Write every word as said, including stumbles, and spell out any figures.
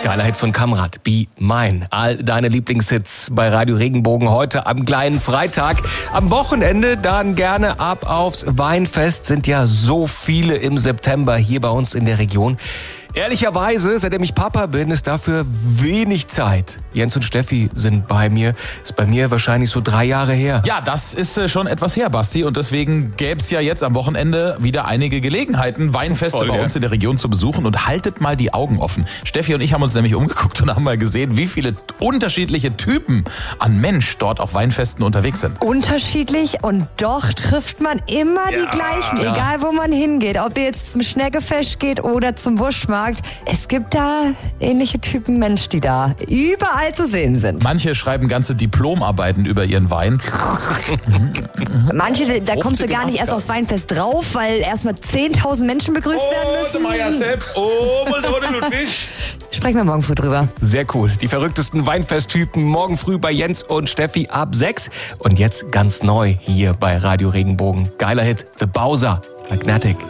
Geiler Hit von Kamrat, Be Mine. All deine Lieblingshits bei Radio Regenbogen heute am kleinen Freitag. Am Wochenende dann gerne ab aufs Weinfest. Sind ja so viele im September hier bei uns in der Region. Ehrlicherweise, seitdem ich Papa bin, ist dafür wenig Zeit. Jens und Steffi sind bei mir. Ist bei mir wahrscheinlich so drei Jahre her. Ja, das ist äh, schon etwas her, Basti. Und deswegen gäbe es ja jetzt am Wochenende wieder einige Gelegenheiten, Weinfeste Voll, bei ja. uns in der Region zu besuchen. Und haltet mal die Augen offen. Steffi und ich haben uns nämlich umgeguckt und haben mal gesehen, wie viele unterschiedliche Typen an Mensch dort auf Weinfesten unterwegs sind. Unterschiedlich und doch trifft man immer Ja, die gleichen, ja. egal wo man hingeht. Ob ihr jetzt zum Schneckefest geht oder zum Wurstmarkt. Es gibt da ähnliche Typen Mensch, die da überall zu sehen sind. Manche schreiben ganze Diplomarbeiten über ihren Wein. Manche, da kommst du Fruchtige gar nicht erst Abgaben. aufs Weinfest drauf, weil erstmal zehntausend Menschen begrüßt werden müssen. Sprechen wir morgen früh drüber. Sehr cool. Die verrücktesten Weinfesttypen morgen früh bei Jens und Steffi ab sechs. Und jetzt ganz neu hier bei Radio Regenbogen. Geiler Hit, The Bowser, Magnetic.